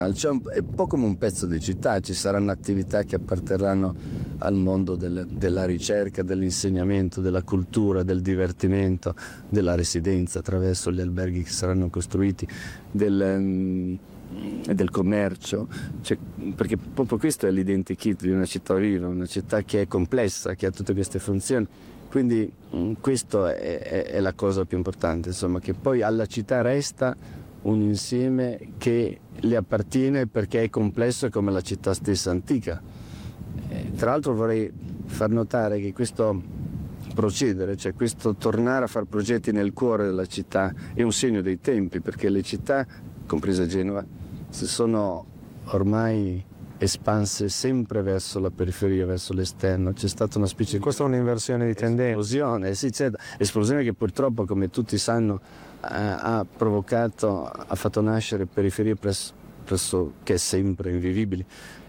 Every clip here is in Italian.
È un po' come un pezzo di città, ci saranno attività che apparterranno al mondo della ricerca, dell'insegnamento, della cultura, del divertimento, della residenza attraverso gli alberghi che saranno costruiti, del commercio, perché proprio questo è l'identikit di una città viva, una città che è complessa, che ha tutte queste funzioni. Quindi questo è la cosa più importante, insomma, che poi alla città resta un insieme che le appartiene perché è complesso come la città stessa antica. Tra l'altro vorrei far notare che questo procedere, cioè questo tornare a fare progetti nel cuore della città, è un segno dei tempi, perché le città, compresa Genova, si sono ormai espanse sempre verso la periferia, verso l'esterno. C'è stata una specie di... Questa è un'inversione di tendenza. Esplosione, sì, c'è esplosione che purtroppo, come tutti sanno, ha fatto nascere periferie pressoché sempre invivibili.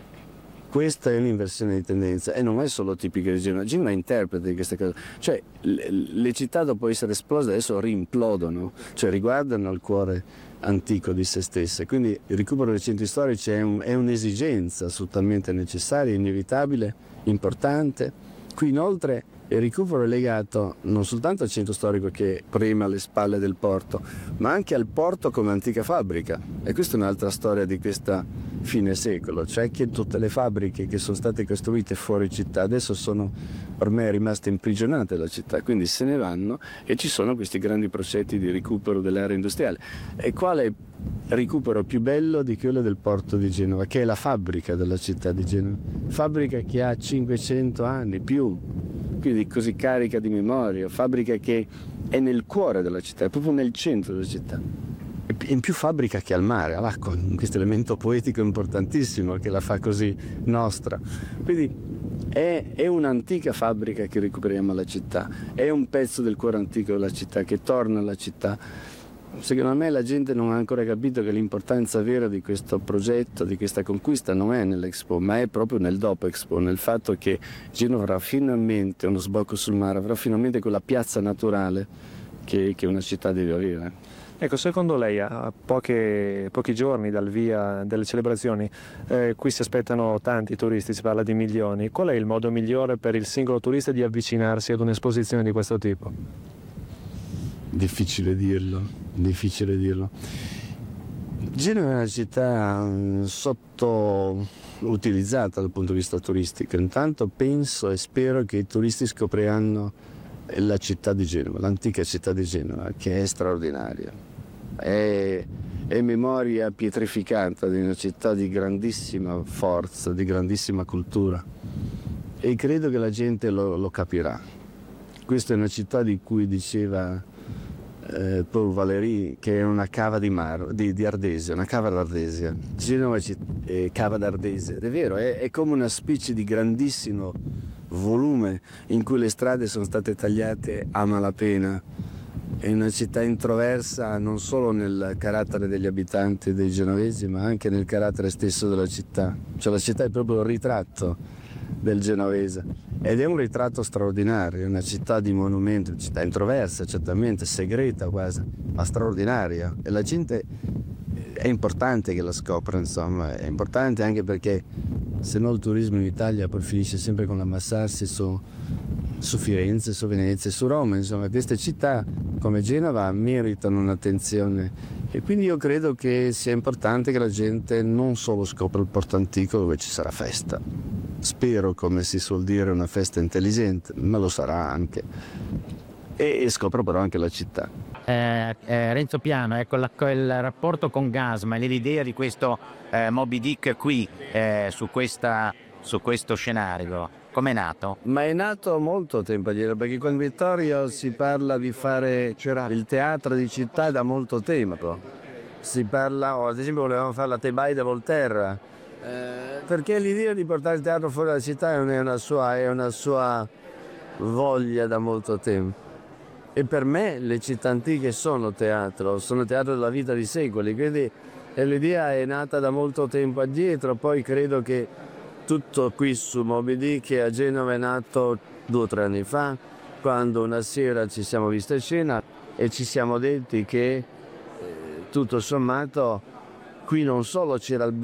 Questa è un'inversione di tendenza e non è solo tipica di Genova. Genova interpreta di queste cose. Cioè, le città dopo essere esplose adesso rimplodono, cioè riguardano il cuore antico di se stesse. Quindi il recupero dei centri storici è un'esigenza assolutamente necessaria, inevitabile, importante. Qui inoltre il recupero è legato non soltanto al centro storico che prema alle spalle del porto, ma anche al porto come antica fabbrica. E questa è un'altra storia di questa fine secolo, cioè che tutte le fabbriche che sono state costruite fuori città adesso sono ormai rimaste imprigionate dalla città, quindi se ne vanno e ci sono questi grandi progetti di recupero dell'area industriale. E quale recupero più bello di quello del porto di Genova, che è la fabbrica della città di Genova, fabbrica che ha 500 anni più, quindi così carica di memoria, fabbrica che è nel cuore della città, è proprio nel centro della città. In più fabbrica che al mare, all'acqua, questo elemento poetico importantissimo che la fa così nostra. Quindi è un'antica fabbrica che recuperiamo alla città, è un pezzo del cuore antico della città che torna alla città. Secondo me la gente non ha ancora capito che l'importanza vera di questo progetto, di questa conquista, non è nell'Expo, ma è proprio nel dopo Expo, nel fatto che Genova avrà finalmente uno sbocco sul mare, avrà finalmente quella piazza naturale che una città deve avere. Ecco, secondo lei, a pochi giorni dal via delle celebrazioni, qui si aspettano tanti turisti, si parla di milioni. Qual è il modo migliore per il singolo turista di avvicinarsi ad un'esposizione di questo tipo? Difficile dirlo. Genova è una città sottoutilizzata dal punto di vista turistico. Intanto penso e spero che i turisti scopriranno la città di Genova, l'antica città di Genova, che è straordinaria. È memoria pietrificata di una città di grandissima forza, di grandissima cultura, e credo che la gente lo capirà. Questa è una città di cui diceva Paul Valéry che è una cava di Ardesia, una cava d'Ardesia. Genova è cava d'Ardesia, è vero, è come una specie di grandissimo volume in cui le strade sono state tagliate a malapena. È una città introversa non solo nel carattere degli abitanti e dei genovesi, ma anche nel carattere stesso della città. Cioè la città è proprio il ritratto del genovese ed è un ritratto straordinario, è una città di monumenti, una città introversa certamente, segreta quasi, ma straordinaria. E la gente è importante che la scopra, insomma, è importante anche perché se no il turismo in Italia poi finisce sempre con l'ammassarsi su Firenze, su Venezia, su Roma, insomma queste città come Genova meritano un'attenzione e quindi io credo che sia importante che la gente non solo scopra il Porto Antico dove ci sarà festa, spero, come si suol dire, una festa intelligente, ma lo sarà anche, e scopro però anche la città. Renzo Piano, ecco il rapporto con Gasman, l'idea di questo Moby Dick qui su questo scenario, com'è nato? Ma è nato molto tempo addietro, perché con Vittorio si parla di fare il teatro di città da molto tempo. Si parla, ad esempio volevamo fare la Tebaide Volterra, perché l'idea di portare il teatro fuori dalla città è una sua voglia da molto tempo. E per me le città antiche sono teatro della vita di secoli, quindi l'idea è nata da molto tempo addietro. Poi credo che tutto qui su Moby Dick a Genova è nato 2 o 3 anni fa, quando una sera ci siamo visti a cena e ci siamo detti che tutto sommato qui non solo c'era il